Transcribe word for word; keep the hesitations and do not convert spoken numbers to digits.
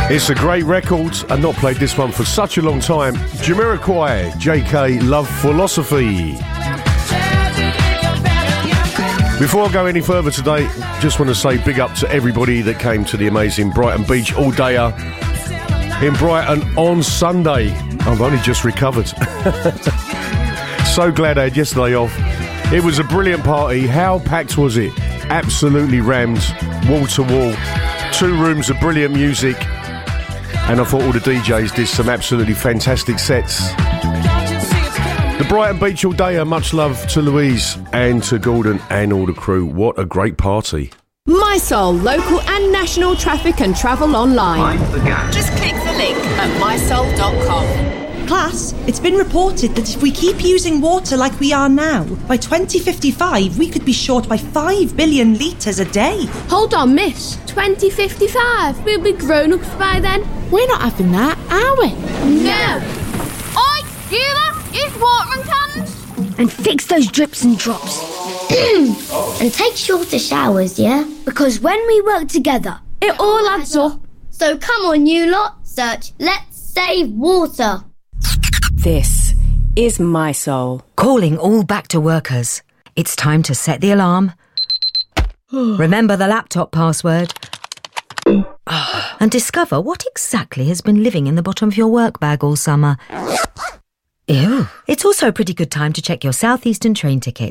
It's a great record. I've not played this one for such a long time. Jamiroquai, J K, Love Philosophy. Before I go any further today, just want to say big up to everybody that came to the amazing Brighton Beach all-dayer in Brighton on Sunday. I've only just recovered. So glad I had yesterday off. It was a brilliant party. How packed was it? Absolutely rammed, wall to wall. Two rooms of brilliant music. And I thought all the D Js did some absolutely fantastic sets. The Brighton Beach all dayer, much love to Louise and to Gordon and all the crew. What a great party. MySol, local and national traffic and travel online. Just click the link at my sol dot com. Class, it's been reported that if we keep using water like we are now, by twenty fifty-five we could be short by five billion litres a day. Hold on, miss. twenty fifty-five? We'll be grown-ups by then. We're not having that, are we? No. Oi, you lot, use watering cans. And fix those drips and drops. And take shorter showers, yeah? Because when we work together, it all adds up. So come on, you lot, search Let's Save Water. This is MySol. Calling all back to workers. It's time to set the alarm. Remember the laptop password. And discover what exactly has been living in the bottom of your work bag all summer. Ew. It's also a pretty good time to check your Southeastern train ticket.